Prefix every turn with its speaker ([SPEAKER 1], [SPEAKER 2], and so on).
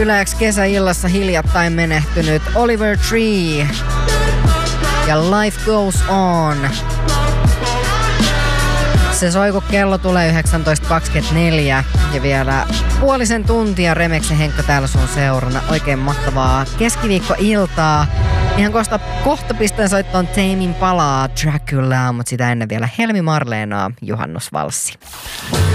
[SPEAKER 1] Yleäks kesäillassa hiljattain menehtynyt Oliver Tree ja Life Goes On. Se soi, kun kello tulee 19.24 ja vielä puolisen tuntia Remeksen Henkka täällä sun seurana. Oikein mahtavaa keskiviikkoiltaa. Ihan kohta pistän soittoon Tame Impalaa Dracula, mutta sitä ennen vielä Helmi Marleenaa juhannusvalssi.